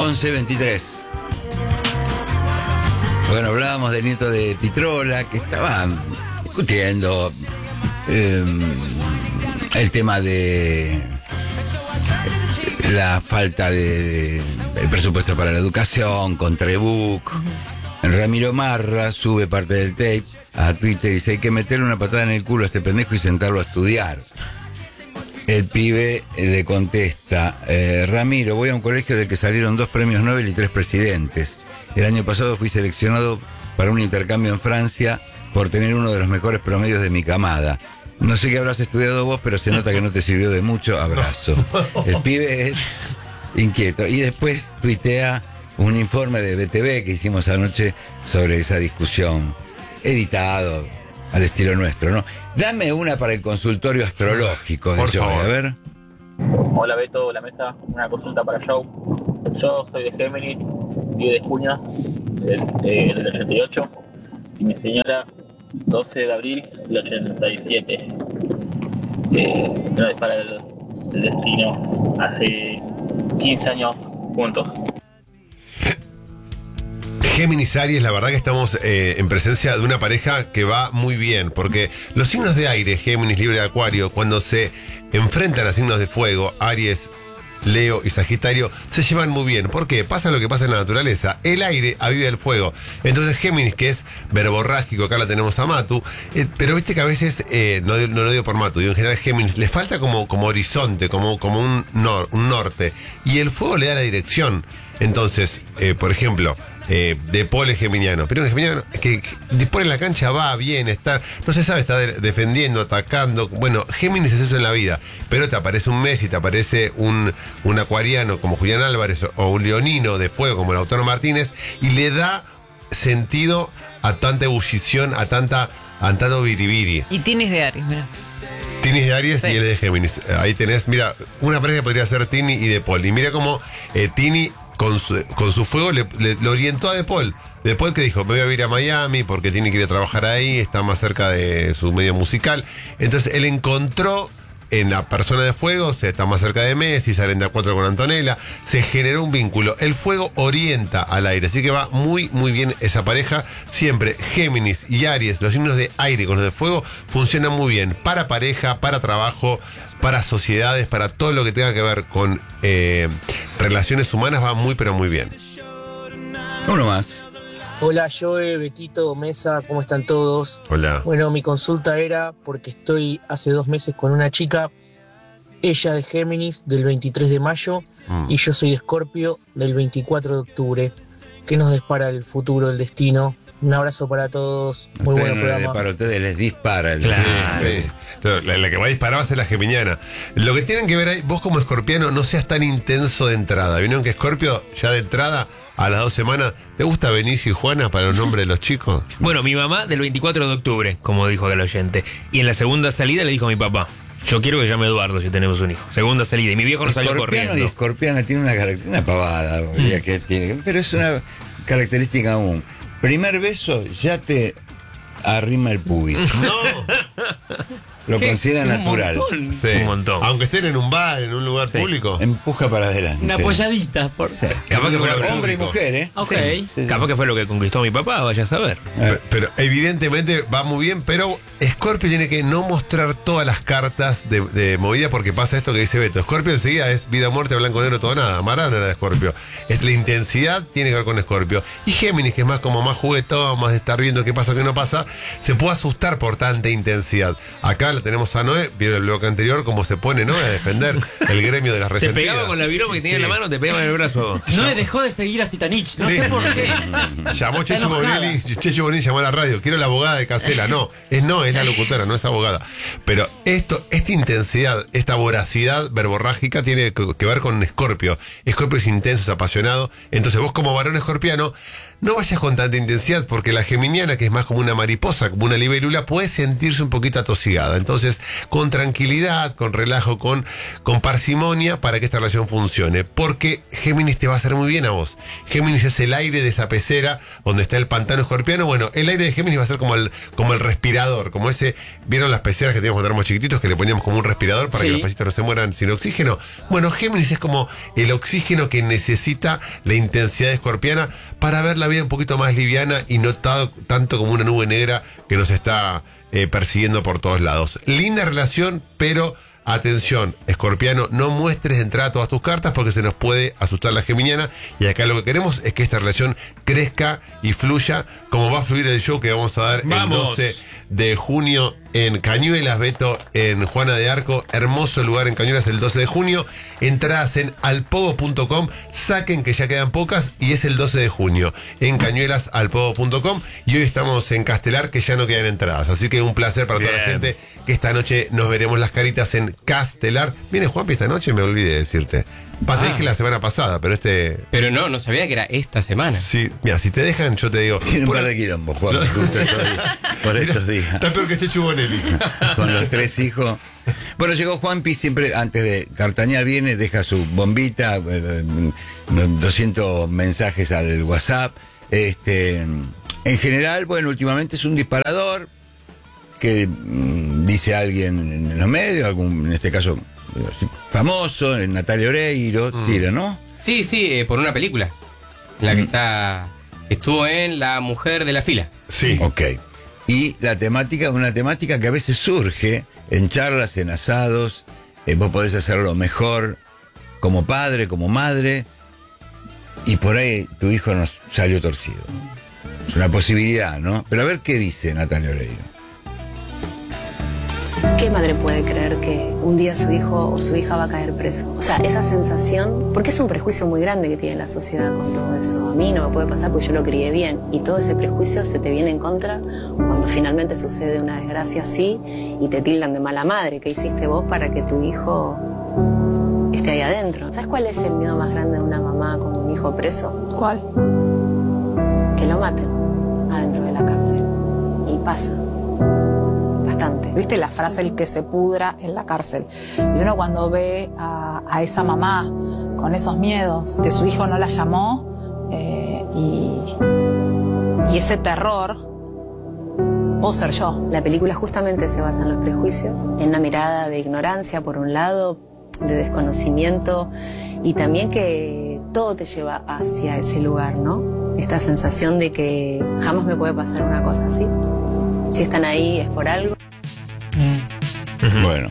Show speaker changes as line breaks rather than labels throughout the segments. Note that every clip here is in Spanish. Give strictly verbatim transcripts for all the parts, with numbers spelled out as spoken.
once veintitrés. Bueno, hablábamos del nieto de Pitrola, que estaba discutiendo eh, el tema de la falta de, de presupuesto para la educación, con Trebuch. Ramiro Marra sube parte del tape a Twitter y dice: hay que meterle una patada en el culo a este pendejo y sentarlo a estudiar. El pibe le contesta: eh, Ramiro, voy a un colegio del que salieron dos premios Nobel y tres presidentes. El año pasado fui seleccionado para un intercambio en Francia por tener uno de los mejores promedios de mi camada. No sé qué habrás estudiado vos, pero se nota que no te sirvió de mucho. Abrazo. El pibe es inquieto. Y después tuitea un informe de B T V que hicimos anoche sobre esa discusión, editado al estilo nuestro, ¿no? Dame una para el consultorio astrológico de Joey, a ver.
Hola Beto, la mesa, una consulta para Joe. Yo soy de Géminis, diez de junio es, eh, del ochenta y ocho, y mi señora doce de abril del ochenta y siete. Eh, no es para los, el destino, hace quince años juntos.
Géminis Aries, la verdad que estamos eh, en presencia de una pareja que va muy bien, porque los signos de aire, Géminis, Libra y Acuario, cuando se enfrentan a signos de fuego, Aries, Leo y Sagitario, se llevan muy bien. ¿Por qué? Pasa lo que pasa en la naturaleza. El aire aviva el fuego. Entonces Géminis, que es verborrágico, acá la tenemos a Matu, eh, pero viste que a veces, eh, no, no lo digo por Matu, digo en general Géminis, le falta como, como horizonte, como, como un, nor, un norte. Y el fuego le da la dirección. Entonces, eh, por ejemplo, Eh, De Paul es geminiano, pero es geminiano que De Paul en la cancha va bien, está, no se sabe, está de, defendiendo, atacando. Bueno, Géminis es eso en la vida, pero te aparece un Messi, te aparece un, un acuariano como Julián Álvarez o un leonino de fuego como Lautaro Martínez y le da sentido a tanta ebullición, a tanta a tanto biribiri.
Y Tini de Aries, mira.
Tini de Aries, sí. Y él es de Géminis. Ahí tenés, mira, una pareja que podría ser Tini y De Paul. Y mira cómo eh, Tini Con su, con su fuego le, le, le orientó a De Paul. De Paul que dijo: me voy a ir a Miami porque tiene que ir a trabajar ahí, está más cerca de su medio musical. Entonces él encontró en la persona de fuego, se está más cerca de Messi, salen de a cuatro con Antonella, se generó un vínculo. El fuego orienta al aire, así que va muy muy bien esa pareja. Siempre Géminis y Aries, los signos de aire con los de fuego, funcionan muy bien para pareja, para trabajo, para sociedades, para todo lo que tenga que ver con eh, relaciones humanas, va muy pero muy bien.
Uno más.
Hola Joe, Betito, Mesa, ¿cómo están todos?
Hola.
Bueno, mi consulta era porque estoy hace dos meses con una chica, ella de Géminis del veintitrés de mayo mm. y yo soy Escorpio del veinticuatro de octubre. ¿Qué nos depara el futuro, el destino? Un abrazo para todos, muy
ustedes
buen
no
programa.
Les para ustedes les dispara el
claro, sí, sí. La, la que va a disparar va a ser la geminiana. Lo que tienen que ver ahí, vos como escorpiano no seas tan intenso de entrada. ¿Vieron que Escorpio ya de entrada a las dos semanas, ¿te gusta Benicio y Juana para los nombres de los chicos?
Bueno, mi mamá del veinticuatro de octubre, como dijo aquel oyente. Y en la segunda salida le dijo a mi papá: yo quiero que llame Eduardo si tenemos un hijo. Segunda salida. Y mi viejo no salió corriendo.
Y escorpiana tiene una característica, una pavada, mm. que tiene, pero es una característica aún. Primer beso, ya te arrima el pubis.
No.
Lo considera
un
natural.
Montón.
Sí.
Un montón.
Aunque estén en un bar, en un lugar sí. público.
Empuja para adelante.
Una apoyadita. Por...
Sí.
Capaz que fue
hombre
público.
y mujer, ¿eh?
Ok.
Sí. Sí. Capaz que fue lo que conquistó a mi papá, vaya a saber.
Pero, pero evidentemente va muy bien, pero Escorpio tiene que no mostrar todas las cartas de, de movida porque pasa esto que dice Beto. Escorpio enseguida es vida, muerte, blanco, negro, todo nada. Marana era de Escorpio. Es la intensidad tiene que ver con Escorpio. Y Géminis, que es más como más juguetón, más de estar viendo qué pasa, qué no pasa, se puede asustar por tanta intensidad. Acá la tenemos a Noé, vieron el bloque anterior, cómo se pone Noé a defender el gremio de las resentidas.
Te pegaba con la viroma que tenía sí. en la mano, te pegaba en el brazo.
No le dejó de seguir a Zitanich, no
sí.
sé por qué.
Llamó Checho Bonelli, Checho Bonelli llamó a la radio: quiero la abogada de Casela. No, es no, es la locutora, no es abogada. Pero esto, esta intensidad, esta voracidad verborrágica tiene que ver con Escorpio. Escorpio es intenso, es apasionado. Entonces vos como varón escorpiano no vayas con tanta intensidad, porque la geminiana, que es más como una mariposa, como una libélula, puede sentirse un poquito atosigada. Entonces Entonces, con tranquilidad, con relajo, con, con parsimonia, para que esta relación funcione. Porque Géminis te va a hacer muy bien a vos. Géminis es el aire de esa pecera donde está el pantano escorpiano. Bueno, el aire de Géminis va a ser como el, como el respirador, como ese, ¿vieron las peceras que teníamos cuando éramos chiquititos que le poníamos como un respirador para
Sí.
que los pesitos no se mueran sin oxígeno? Bueno, Géminis es como el oxígeno que necesita la intensidad escorpiana para ver la vida un poquito más liviana y no ta- tanto como una nube negra que nos está eh, persiguiendo por todos lados. Linda relación, pero atención, escorpiano, no muestres de entrada todas tus cartas porque se nos puede asustar la geminiana, y acá lo que queremos es que esta relación crezca y fluya como va a fluir el show que vamos a dar
¡Vamos!
el doce de junio en Cañuelas, Beto, en Juana de Arco. Hermoso lugar en Cañuelas el doce de junio. Entradas en alpogo punto com. Saquen que ya quedan pocas y es el doce de junio en Cañuelas, alpogo punto com. Y hoy estamos en Castelar, que ya no quedan entradas. Así que un placer para toda la
Bien.
gente que esta noche nos veremos las caritas en Castelar. Viene Juanpi esta noche, me olvidé de decirte. Pa, te
Ah.
dije la semana pasada, pero este...
Pero no, no sabía que era esta semana.
Sí, mira, si te dejan, yo te digo...
Tiene un
por-
par de quilombos, Juan, justo estos días- por estos días.
Está peor que Chechu Bonelli.
Con los tres hijos. Bueno, llegó Juanpi, siempre antes de cartañar viene, deja su bombita, eh, eh, doscientos mensajes al WhatsApp. Este, en general, bueno, últimamente es un disparador que mm, dice alguien en los medios, algún, en este caso eh, famoso, Natalia Oreiro, tira, ¿no?
Sí, sí, eh, por una película. La que está. Estuvo en La Mujer de la Fila.
Sí.
Ok. Y la temática es una temática que a veces surge en charlas, en asados. Eh, vos podés hacerlo mejor como padre, como madre, y por ahí tu hijo nos salió torcido. Es una posibilidad, ¿no? Pero a ver qué dice Natalia Oreiro.
¿Qué madre puede creer que un día su hijo o su hija va a caer preso? O sea, esa sensación, porque es un prejuicio muy grande que tiene la sociedad con todo eso. A mí no me puede pasar porque yo lo crié bien, y todo ese prejuicio se te viene en contra cuando finalmente sucede una desgracia así y te tildan de mala madre. ¿Qué hiciste vos para que tu hijo esté ahí adentro? ¿Sabes cuál es el miedo más grande de una mamá con un hijo preso?
¿Cuál?
Que lo maten adentro de la cárcel. Y pasa. Bastante.
¿Viste la frase el que se pudra en la cárcel? Y uno cuando ve a, a esa mamá con esos miedos, que su hijo no la llamó, eh, y, y ese terror, puedo ser yo.
La película justamente se basa en los prejuicios, en una mirada de ignorancia por un lado, de desconocimiento, y también que todo te lleva hacia ese lugar, ¿no? Esta sensación de que jamás me puede pasar una cosa así. Si están ahí es por algo.
Bueno,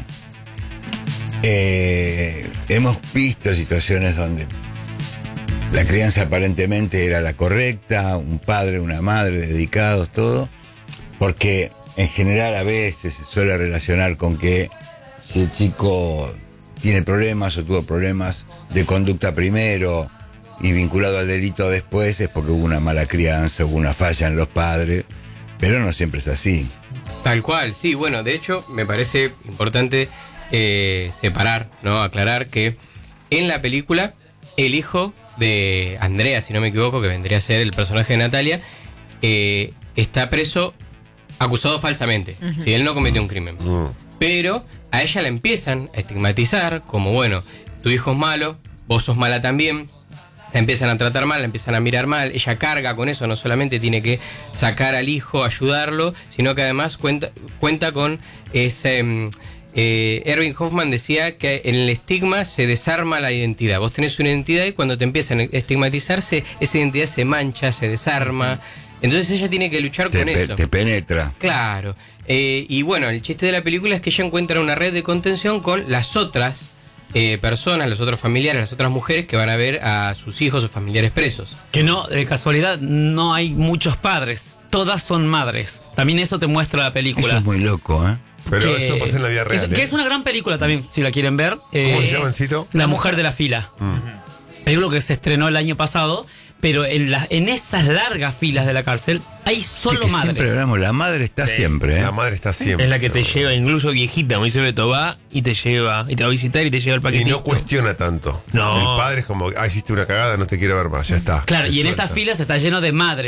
eh, hemos visto situaciones donde la crianza aparentemente era la correcta, un padre, una madre dedicados, todo, porque en general a veces se suele relacionar con que si el chico tiene problemas o tuvo problemas de conducta primero y vinculado al delito después es porque hubo una mala crianza, hubo una falla en los padres, pero no siempre es así.
Tal cual, sí, bueno, de hecho me parece importante eh, separar, ¿no? Aclarar que en la película el hijo de Andrea, si no me equivoco, que vendría a ser el personaje de Natalia, eh, está preso acusado falsamente.
Ujú.
Si él no cometió un crimen.
Mm.
Pero a ella la empiezan a estigmatizar como, bueno, tu hijo es malo, vos sos mala también. La empiezan a tratar mal, la empiezan a mirar mal. Ella carga con eso, no solamente tiene que sacar al hijo, ayudarlo, sino que además cuenta, cuenta con ese... mm, eh, Erving Hoffman decía que en el estigma se desarma la identidad. Vos tenés una identidad y cuando te empiezan a estigmatizarse, esa identidad se mancha, se desarma. Entonces ella tiene que luchar
Te,
con
pe-
eso.
te penetra.
Claro. Eh, y bueno, el chiste de la película es que ella encuentra una red de contención con las otras eh, personas, los otros familiares, las otras mujeres que van a ver a sus hijos o familiares presos.
Que no, de casualidad, no hay muchos padres. Todas son madres. También eso te muestra la película.
Eso es muy loco, ¿eh?
Pero
Que-
eso pasa en la vida real.
es-
¿eh?
Que es una gran película también, si la quieren ver.
¿Cómo
Eh,
se llama, Encito?
La Mujer de la Fila. Película que se estrenó el año pasado, pero en, la- en esas largas filas de la cárcel hay solo
Sí, que
madres.
siempre hablamos, la madre está siempre, ¿eh?
La madre está siempre.
Es la que te lleva, incluso viejita, como dice Beto, va y te lleva, y te va a visitar y te lleva el
Y
paquetito.
no cuestiona tanto.
No.
El padre es como, ah, hiciste una cagada, no te quiero ver más, ya está.
Claro,
Te
y en
suelta.
estas filas está lleno de madres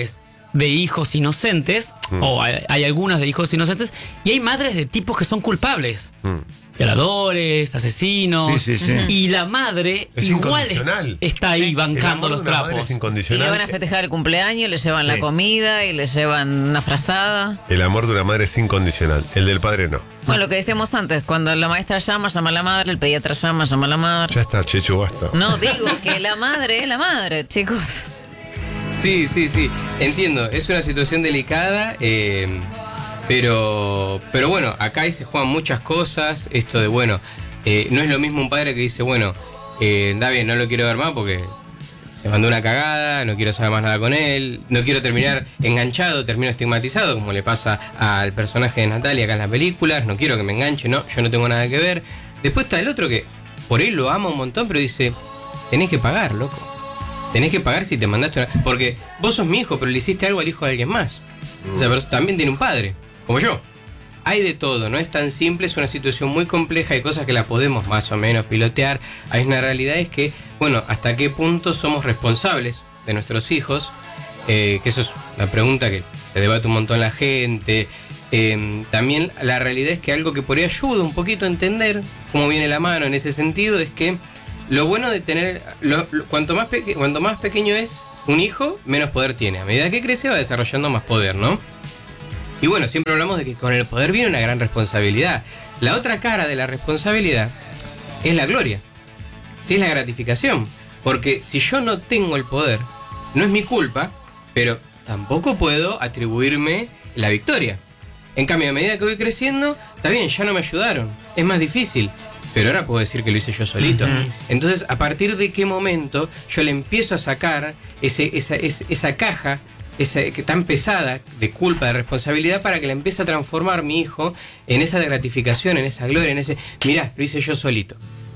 de hijos inocentes,
Mm.
o hay, hay algunas de hijos inocentes, y hay madres de tipos que son culpables.
Mm.
Violadores, asesinos.
Sí, sí, sí.
Y la madre
Es
igual
incondicional.
está ahí
El
bancando
amor
los
de una madre
trapos.
es
Y
incondicional.
le van a festejar el cumpleaños, le llevan
Sí.
la comida y le llevan una frazada.
El amor de una madre es incondicional. El del padre no.
Bueno, lo que decíamos antes, cuando la maestra llama, llama a la madre, el pediatra llama, llama a la madre.
Ya está, Chechu, basta.
No, digo que la madre es la madre, chicos.
Sí, sí, sí, entiendo, es una situación delicada, eh, pero, pero bueno, acá ahí se juegan muchas cosas, esto de, bueno, eh, no es lo mismo un padre que dice, bueno, eh, da bien, no lo quiero ver más porque se mandó una cagada, no quiero saber más nada con él, no quiero terminar enganchado, termino estigmatizado, como le pasa al personaje de Natalia acá en las películas, no quiero que me enganche, no, yo no tengo nada que ver. Después está el otro que por él lo ama un montón, pero dice, tenés que pagar, loco. Tenés que pagar si te mandaste una... Porque vos sos mi hijo, pero le hiciste algo al hijo de alguien más. O sea, pero también tiene un padre, como yo. Hay de todo, no es tan simple, es una situación muy compleja, hay cosas que la podemos más o menos pilotear. Hay una realidad es que, bueno, hasta qué punto somos responsables de nuestros hijos, eh, que eso es una pregunta que se debate un montón la gente. Eh, también la realidad es que algo que por ahí ayuda un poquito a entender cómo viene la mano en ese sentido es que lo bueno de tener, lo, lo- cuanto, más peque- cuanto más pequeño es un hijo, menos poder tiene. A medida que crece va desarrollando más poder, ¿no? Y bueno, siempre hablamos de que con el poder viene una gran responsabilidad. La otra cara de la responsabilidad es la gloria, sí, es la gratificación. Porque si yo no tengo el poder, no es mi culpa, pero tampoco puedo atribuirme la victoria. En cambio, a medida que voy creciendo, está bien, ya no me ayudaron, es más difícil. Pero ahora puedo decir que lo hice yo solito. Entonces, ¿a partir de qué momento yo le empiezo a sacar ese, esa, esa, esa caja esa, que tan pesada de culpa, de responsabilidad, para que la empiece a transformar mi hijo en esa gratificación, en esa gloria, en ese, mirá, lo hice yo solito?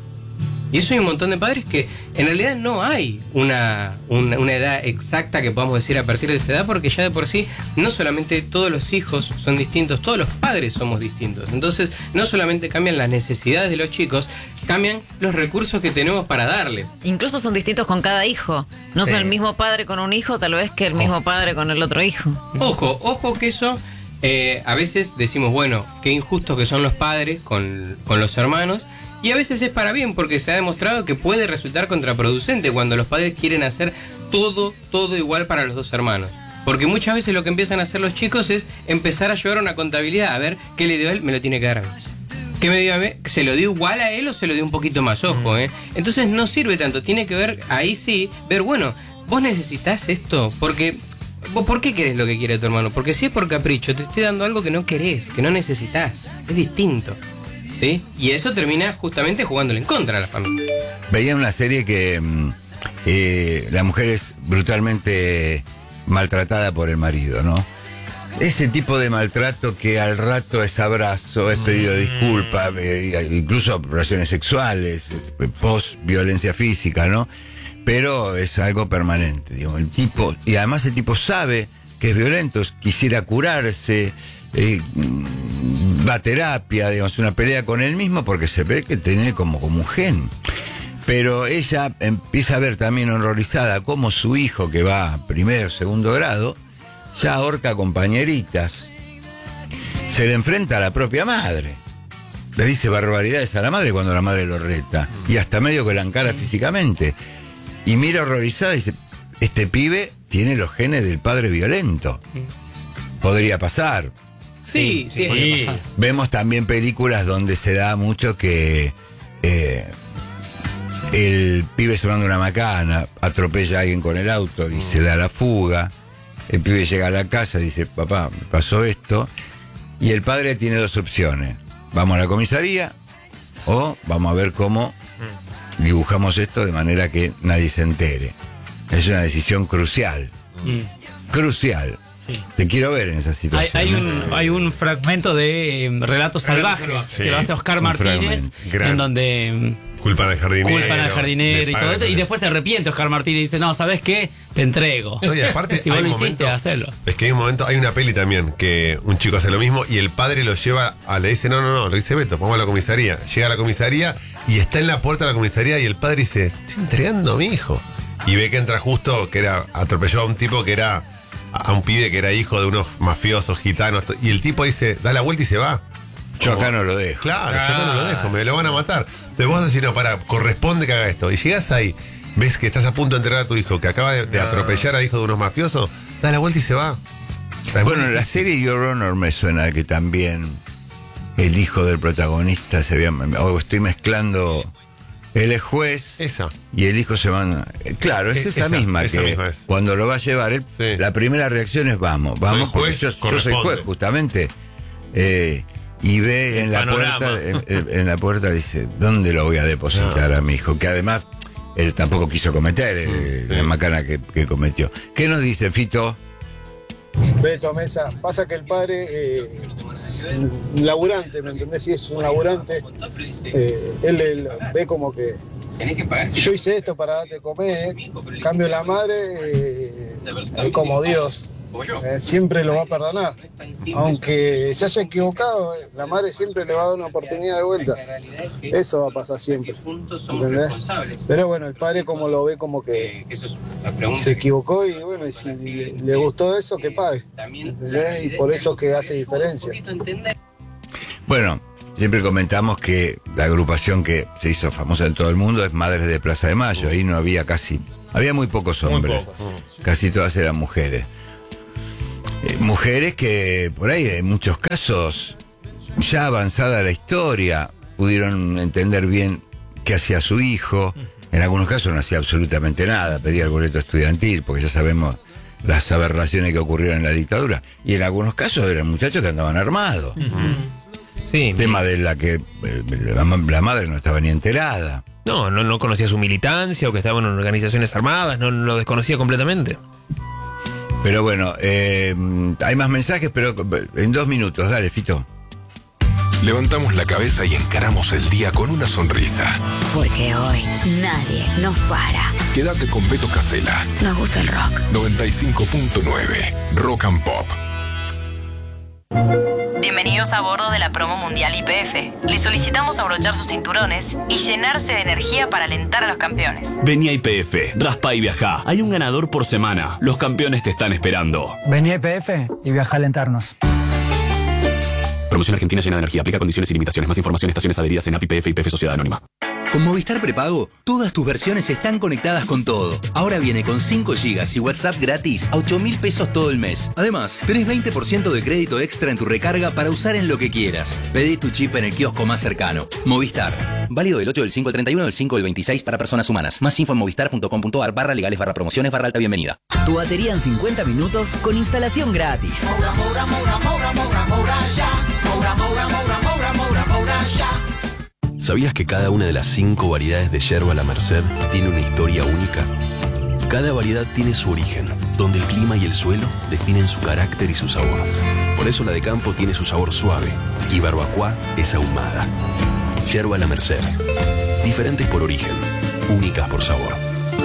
Y eso hay un montón de padres que en realidad no hay una, una, una edad exacta que podamos decir a partir de esta edad, porque ya de por sí no solamente todos los hijos son distintos, todos los padres somos distintos. Entonces no solamente cambian las necesidades de los chicos, cambian los recursos que tenemos para darles.
Incluso son distintos con cada hijo. No
Sí.
son el mismo padre con un hijo, tal vez que el mismo padre con el otro hijo.
Ojo, ojo que eso, eh, a veces decimos, bueno, qué injustos que son los padres con, con los hermanos. Y a veces es para bien, porque se ha demostrado que puede resultar contraproducente cuando los padres quieren hacer todo, todo igual para los dos hermanos. Porque muchas veces lo que empiezan a hacer los chicos es empezar a llevar una contabilidad. A ver, ¿qué le dio a él? Me lo tiene que dar a mí. ¿Qué me dio a mí? ¿Se lo dio igual a él o se lo dio un poquito más? Ojo, ¿eh? Entonces no sirve tanto. Tiene que ver, ahí sí, ver, bueno, vos necesitas esto, porque... ¿Vos por qué querés lo que quiere tu hermano? Porque si es por capricho, te estoy dando algo que no querés, que no necesitas. Es distinto. ¿Sí? Y eso termina justamente jugándole en contra a la familia.
Veía una serie que mm, eh, la mujer es brutalmente maltratada por el marido, ¿no? Ese tipo de maltrato que al rato es abrazo, es pedido de disculpas, eh, incluso relaciones sexuales, post violencia física, ¿no? Pero es algo permanente, digamos. El tipo, y además el tipo sabe que es violento, quisiera curarse, eh, va a terapia, digamos, una pelea con él mismo porque se ve que tiene como, como un gen. Pero ella empieza a ver también horrorizada cómo su hijo, que va a primer, segundo grado, ya ahorca compañeritas. Se le enfrenta a la propia madre. Le dice barbaridades a la madre cuando la madre lo reta. Y hasta medio que la encara físicamente. Y mira horrorizada y dice, este pibe tiene los genes del padre violento. Podría pasar.
Sí, sí.
Sí.
Vemos también películas donde se da mucho que eh, el pibe se manda una macana, atropella a alguien con el auto y se da la fuga. El pibe llega a la casa y dice, papá, me pasó esto. Y el padre tiene dos opciones. Vamos a la comisaría o vamos a ver cómo dibujamos esto de manera que nadie se entere. Es una decisión crucial.
Mm.
Crucial.
Sí.
Te quiero ver en esa
Hay,
situación.
hay
¿no?
un, hay un fragmento de eh, Relatos Salvajes
Sí,
que lo hace Oscar
un
Martínez,
fragmento.
Gran.
en donde
Culpan al jardinero.
mm, culpan al jardinero
le
y todo
pagan
esto, y
con-
después se arrepiente Oscar Martínez y dice, no, ¿sabes qué? Te entrego.
No, y aparte
si vos
hay
lo
un
hiciste,
momento-
hacelo.
Es que hay un momento, hay una peli también que un chico hace lo mismo y el padre lo lleva a, le dice, no, no, no, le dice Beto, vamos a la comisaría. Llega a la comisaría y está en la puerta de la comisaría y el padre dice, estoy entregando a mi hijo. Y ve que entra justo, que era, atropelló a un tipo que era a un pibe que era hijo de unos mafiosos gitanos, y el tipo dice, da la vuelta y se va.
Yo acá no lo dejo.
Claro, ah. yo acá no lo dejo, me lo van a matar. Entonces vos decís, no, para, corresponde que haga esto. Y llegás ahí, ves que estás a punto de enterrar a tu hijo, que acaba de, de no. atropellar al hijo de unos mafiosos, da la vuelta y se va. Es
bueno, la serie Your Honor me suena que también el hijo del protagonista se había... O estoy mezclando... Él es juez
esa.
Y el hijo se van... Claro, es esa, esa misma esa que misma es. Cuando lo va a llevar, él, sí. la primera reacción es vamos, vamos, porque juez, yo, yo soy juez justamente. Eh, y ve el en la panorama. puerta, en, en la puerta dice, ¿dónde lo voy a depositar no. a mi hijo? Que además él tampoco quiso cometer eh, sí. la macana que, que cometió. ¿Qué nos dice Fito?
Beto Mesa, pasa que el padre eh, es un laburante, ¿me entendés? Si es un laburante, eh, él, él ve como que yo hice esto para darte comer, en cambio la madre eh, es como Dios, eh, siempre lo va a perdonar, aunque se haya equivocado, eh, la madre siempre le va a dar una oportunidad de vuelta, eso va a pasar siempre, ¿entendés? Pero bueno, el padre como lo ve como que se equivocó y bueno, y si le, le gustó eso, que pague, ¿entendés? Y por eso que hace diferencia.
Bueno, siempre comentamos que la agrupación que se hizo famosa en todo el mundo es Madres de Plaza de Mayo. Ahí no había casi, había muy pocos hombres, muy poco. Casi todas eran mujeres. Eh, mujeres que por ahí en muchos casos, ya avanzada la historia, pudieron entender bien qué hacía su hijo. En algunos casos no hacía absolutamente nada, pedía el boleto estudiantil, porque ya sabemos las aberraciones que ocurrieron en la dictadura. Y en algunos casos eran muchachos que andaban armados. Uh-huh. Sí, tema de la que la, la madre no estaba ni enterada.
No, no, no conocía su militancia o que estaban en organizaciones armadas, no, no lo desconocía completamente.
Pero bueno, eh, hay más mensajes, pero en dos minutos. Dale, Fito.
Levantamos la cabeza y encaramos el día con una sonrisa.
Porque hoy nadie nos para.
Quédate con Beto Casella.
Nos gusta el rock.
noventa y cinco punto nueve Rock and Pop.
Bienvenidos a bordo de la promo mundial Y P F. Les solicitamos abrochar sus cinturones y llenarse de energía para alentar a los campeones.
Vení a Y P F, raspa y viajá. Hay un ganador por semana. Los campeones te están esperando.
Vení a Y P F y viaja a alentarnos.
Promoción Argentina llena de energía. Aplica condiciones y limitaciones. Más información, estaciones adheridas en A P I P F y Y P F Sociedad Anónima.
Con Movistar Prepago, todas tus versiones están conectadas con todo. Ahora viene con cinco gigas y WhatsApp gratis a ocho mil pesos todo el mes. Además, tenés veinte por ciento de crédito extra en tu recarga para usar en lo que quieras. Pedí tu chip en el kiosco más cercano. Movistar. Válido del ocho del cinco al treinta y uno del cinco del veintiséis para personas humanas. Más info en movistar punto com punto ar barra legales barra promociones barra alta bienvenida.
Tu batería en cincuenta minutos con instalación gratis. Moura, Moura, Moura, Moura, Moura, Moura, ya. Moura, Moura, Moura, Moura, Moura, Moura, ya.
¿Sabías que cada una de las cinco variedades de yerba La Merced tiene una historia única? Cada variedad tiene su origen, donde el clima y el suelo definen su carácter y su sabor. Por eso la de campo tiene su sabor suave y barbacoa es ahumada. Yerba La Merced. Diferentes por origen, únicas por sabor.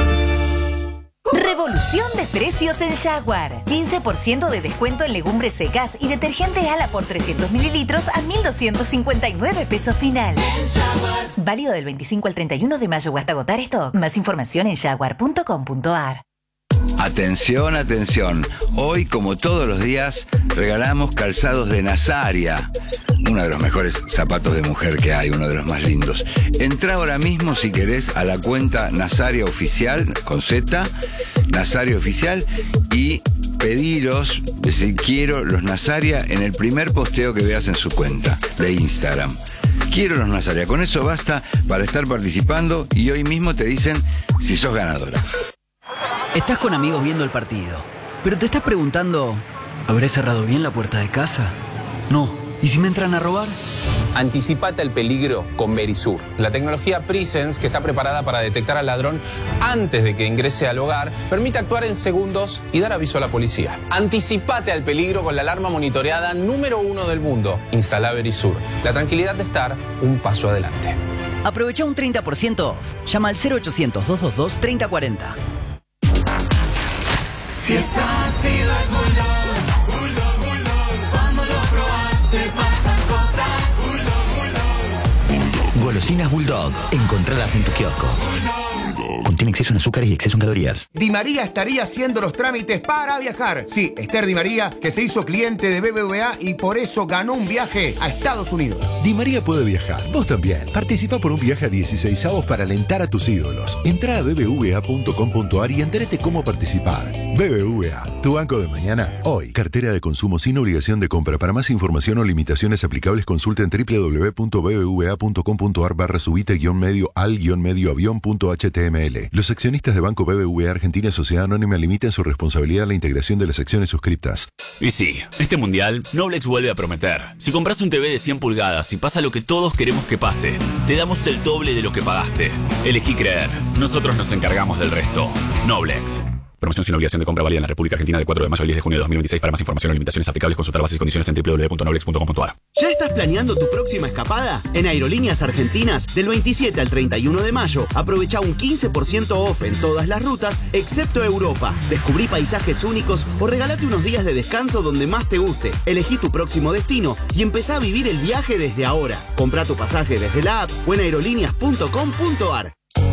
Revolución de precios en Jaguar. quince por ciento de descuento en legumbres secas y detergente Ala por trescientos mililitros a mil doscientos cincuenta y nueve pesos final. Válido del veinticinco al treinta y uno de mayo o hasta agotar stock. Más información en jaguar punto com punto ar.
Atención, atención. Hoy, como todos los días, regalamos calzados de Nazaria. Uno de los mejores zapatos de mujer que hay, uno de los más lindos. Entra ahora mismo, si querés, a la cuenta Nazaria Oficial, con Z, Nazaria Oficial, y pedilos, decir, quiero los Nazaria en el primer posteo que veas en su cuenta de Instagram. Quiero los Nazaria. Con eso basta para estar participando y hoy mismo te dicen si sos ganadora.
Estás con amigos viendo el partido, pero te estás preguntando, ¿habré cerrado bien la puerta de casa? No. ¿Y si me entran a robar?
Anticipate al peligro con Verisur. La tecnología Presence, que está preparada para detectar al ladrón antes de que ingrese al hogar, permite actuar en segundos y dar aviso a la policía. Anticipate al peligro con la alarma monitoreada número uno del mundo. Instala Verisur. La tranquilidad de estar un paso adelante.
Aprovecha un treinta por ciento off. Llama al cero ochocientos, doscientos veintidós, treinta cuarenta.
Si es ácido es Bulldog, Bulldog, Bulldog. Cuando lo probas te pasan cosas. Bulldog, Bulldog.
Golosinas Bulldog. Encontradas en tu kiosco.
Bulldog.
Contiene exceso en azúcares y exceso en calorías.
Di María estaría haciendo los trámites para viajar. Sí, Esther Di María, que se hizo cliente de B B V A y por eso ganó un viaje a Estados Unidos.
Di María puede viajar. Vos también. Participa por un viaje a dieciséis avos para alentar a tus ídolos. Entrá a b b v a punto com punto a r y entérate cómo participar. B B V A, tu banco de mañana, hoy. Cartera de consumo sin obligación de compra. Para más información o limitaciones aplicables, consulta en w w w punto b b v a punto com punto a r barra subite guión medio al guión medio avión punto h t m l. Los accionistas de Banco B B V A Argentina Sociedad Anónima limitan su responsabilidad a la integración de las acciones suscriptas.
Y sí, este mundial, Noblex vuelve a prometer. Si compras un T V de cien pulgadas y pasa lo que todos queremos que pase, te damos el doble de lo que pagaste. Elegí creer. Nosotros nos encargamos del resto. Noblex. Promoción sin obligación de compra válida en la República Argentina del cuatro de mayo al diez de junio de dos mil veintiséis. Para más información o limitaciones aplicables, consultar bases y condiciones en w w w punto noblex punto com punto a r.
¿Ya estás planeando tu próxima escapada? En Aerolíneas Argentinas, del veintisiete al treinta y uno de mayo, aprovecha un quince por ciento off en todas las rutas, excepto Europa. Descubrí paisajes únicos o regalate unos días de descanso donde más te guste. Elegí tu próximo destino y empezá a vivir el viaje desde ahora. Comprá tu pasaje desde la app o en aerolíneas punto com punto a r.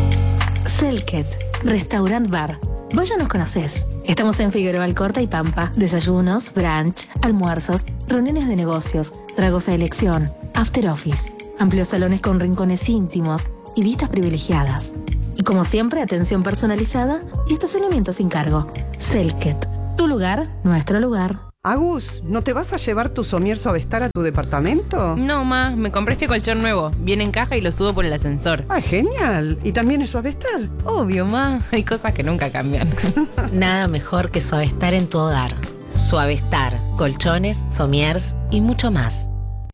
Selket, Restaurant Bar. Vos ya nos conocés. Estamos en Figueroa Alcorta y Pampa. Desayunos, brunch, almuerzos, reuniones de negocios, tragos a elección, after office, amplios salones con rincones íntimos y vistas privilegiadas. Y como siempre, atención personalizada y estacionamiento sin cargo. Selket, tu lugar, nuestro lugar.
Agus, ¿no te vas a llevar tu somier Suavestar a tu departamento?
No, ma, me compré este colchón nuevo. Viene en caja y lo subo por el ascensor.
¡Ah, genial! ¿Y también es Suavestar?
Obvio, ma. Hay cosas que nunca cambian.
Nada mejor que Suavestar en tu hogar. Suavestar, colchones, somiers y mucho más.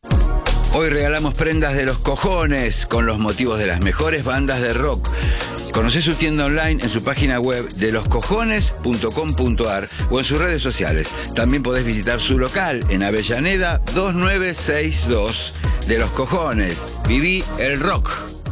Hoy regalamos prendas de los cojones con los motivos de las mejores bandas de rock. Conocé su tienda online en su página web de los cojones punto com punto a r o en sus redes sociales. También podés visitar su local en Avellaneda dos nueve seis dos. De los Cojones. Viví el rock.